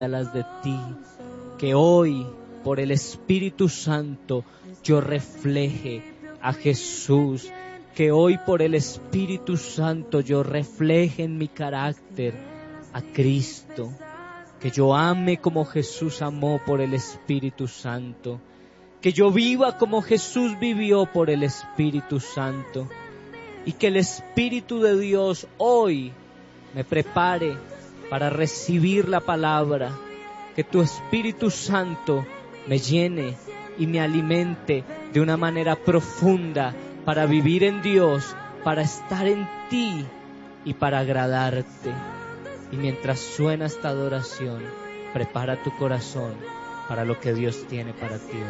las de ti. Que hoy, por el Espíritu Santo, yo refleje a Jesús. Que hoy, por el Espíritu Santo, yo refleje en mi carácter a Cristo. Que yo ame como Jesús amó por el Espíritu Santo. Que yo viva como Jesús vivió por el Espíritu Santo. Y que el Espíritu de Dios hoy me prepare para recibir la palabra. Que tu Espíritu Santo me llene y me alimente de una manera profunda para vivir en Dios, para estar en ti y para agradarte. Y mientras suena esta adoración, prepara tu corazón para lo que Dios tiene para ti.